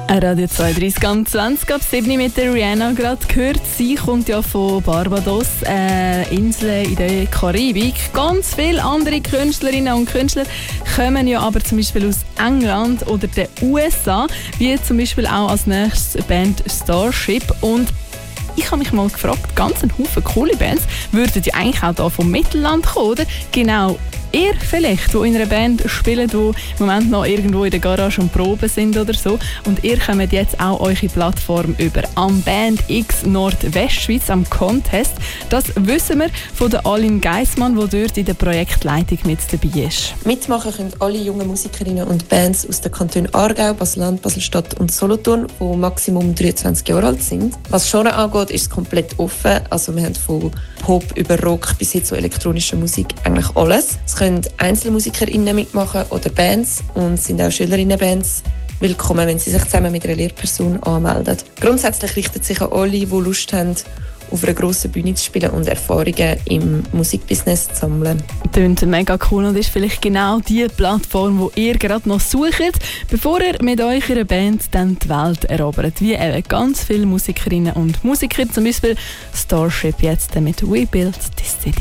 Radio 32 am 20 ab 7 mit der Rihanna gerade gehört. Sie kommt ja von Barbados, Inseln in der Karibik. Ganz viele andere Künstlerinnen und Künstler kommen ja aber zum Beispiel aus England oder den USA, wie zum Beispiel auch als nächstes Band Starship. Und ich habe mich mal gefragt, ganz ein Haufen coole Bands würden ja eigentlich auch hier vom Mittelland kommen, oder? Genau. Ihr vielleicht, die in einer Band spielen, die im Moment noch irgendwo in der Garage und Proben sind oder so. Und ihr kommt jetzt auch eure Plattform über am Band X Nordwestschweiz, am Contest. Das wissen wir von der Aline Geissmann, die dort in der Projektleitung mit dabei ist. Mitmachen können alle jungen Musikerinnen und Bands aus den Kantonen Aargau, Basel-Land, Basel-Stadt und Solothurn, die maximum 23 Jahre alt sind. Was Genre angeht, ist es komplett offen. Also wir haben von Pop über Rock bis hin zu elektronischer Musik eigentlich alles. Es können EinzelmusikerInnen mitmachen oder Bands und sind auch SchülerInnen-Bands willkommen, wenn sie sich zusammen mit einer Lehrperson anmelden. Grundsätzlich richtet sich an alle, die Lust haben, auf einer grossen Bühne zu spielen und Erfahrungen im Musikbusiness zu sammeln. Klingt mega cool und ist vielleicht genau die Plattform, die ihr gerade noch sucht, bevor ihr mit eurer Band dann die Welt erobert. Wie eben ganz viele Musikerinnen und Musiker, zum Beispiel Starship jetzt mit «We Built This City».